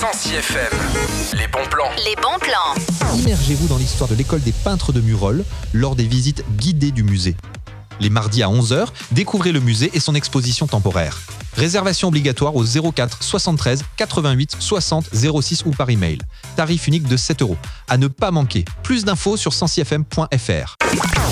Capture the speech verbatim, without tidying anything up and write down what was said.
Sancy F M. Les bons plans. Les bons plans. Immergez-vous dans l'histoire de l'école des peintres de Murol lors des visites guidées du musée. Les mardis à onze heures, découvrez le musée et son exposition temporaire. Réservation obligatoire au zéro quatre soixante-treize quatre-vingt-huit soixante zéro six ou par email. Tarif unique de sept euros. À ne pas manquer. Plus d'infos sur sancy f m point f r.